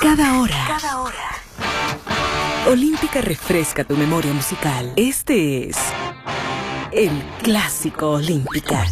Cada hora. Olímpica refresca tu memoria musical. Este es el Clásico Olímpica.